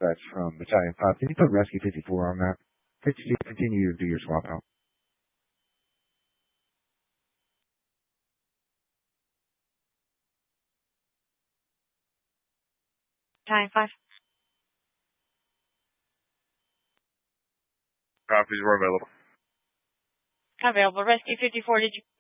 That's from Battalion 5. Can you put Rescue 54 on that? 52, continue to do your swap out. Battalion 5. Copies, we're available. Available. Rescue 54, did you